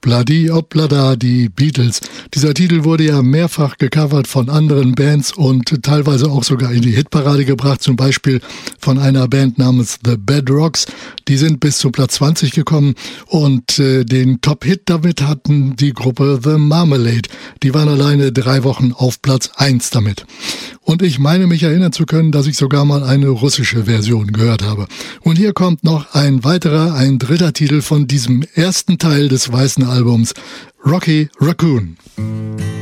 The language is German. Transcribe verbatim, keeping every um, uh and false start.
Obladi Oblada, die Beatles. Dieser Titel wurde ja mehrfach gecovert von anderen Bands und teilweise auch sogar in die Hitparade gebracht, zum Beispiel von einer Band namens The Bedrocks. Die sind bis zu Platz zwanzig gekommen und äh, den Top-Hit damit hatten die Gruppe The Marmalade. Die waren alleine drei Wochen auf Platz eins damit. Und ich meine mich erinnern zu können, dass ich sogar mal eine russische Version gehört habe. Und hier kommt noch ein weiterer, ein dritter Titel von diesem ersten Teil des weißen Albums, Rocky Raccoon.